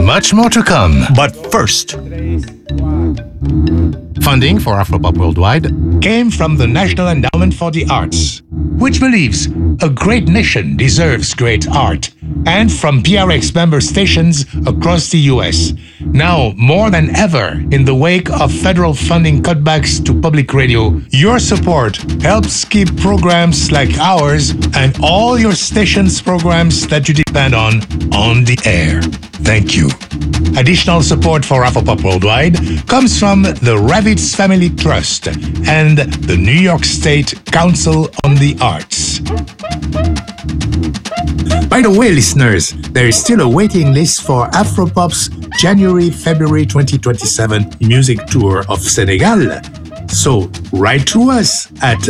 Much more to come. But first, Funding for Afropop Worldwide came from the National Endowment for the Arts, which believes a great nation deserves great art, and from PRX member stations across the US. Now, more than ever, in the wake of federal funding cutbacks to public radio, your support helps keep programs like ours and all your stations' programs that you depend on the air. Thank you. Additional support for Afropop Worldwide comes from the Ravitz Family Trust and the New York State Council on the Arts. By the way, listeners, there is still a waiting list for Afropop's January-February 2027 music tour of Senegal. So write to us at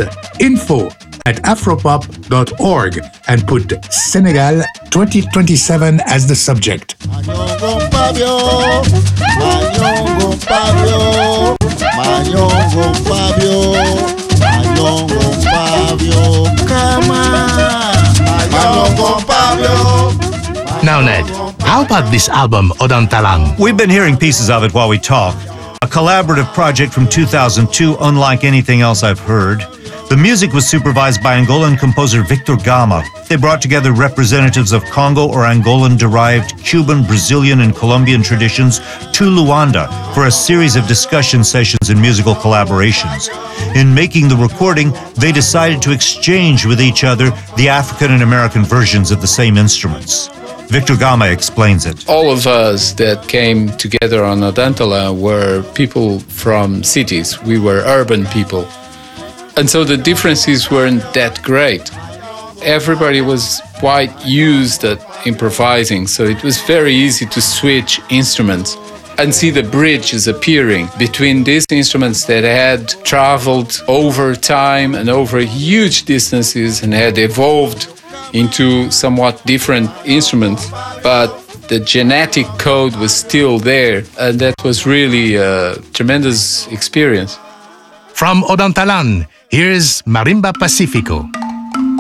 info@afropop.org and put Senegal 2027 as the subject. Now, Ned, how about this album, Odantalang? we've been hearing pieces of it while we talk. A collaborative project from 2002, unlike anything else I've heard. The music was supervised by Angolan composer Victor Gama. They brought together representatives of Congo or Angolan-derived Cuban, Brazilian, and Colombian traditions to Luanda for a series of discussion sessions and musical collaborations. In making the recording, they decided to exchange with each other the African and American versions of the same instruments. Victor Gama explains it. All of us that came together on Odantala were people from cities. We were urban people. And so the differences weren't that great. Everybody was quite used at improvising, so it was very easy to switch instruments and see the bridges appearing between these instruments that had traveled over time and over huge distances and had evolved into somewhat different instruments, but the genetic code was still there, and that was really a tremendous experience. From Odantalan, here's Marimba Pacifico.